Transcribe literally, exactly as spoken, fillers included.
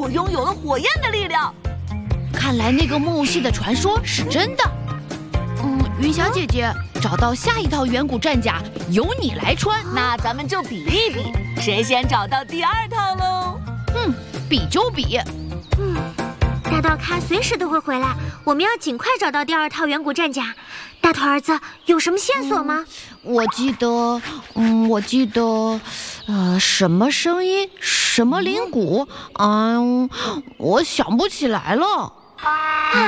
拥有了火焰的力量。 看来那个木系的传说是真的。嗯，云霞姐姐，找到下一套远古战甲由你来穿。 那咱们就比一比，谁先找到第二套喽？ 嗯，比就比。 嗯，大道咖随时都会回来，我们要尽快找到第二套远古战甲。大头儿子，有什么线索吗？ 嗯、我记得，嗯，我记得，呃，什么声音，什么铃鼓，嗯，我想不起来了。 啊！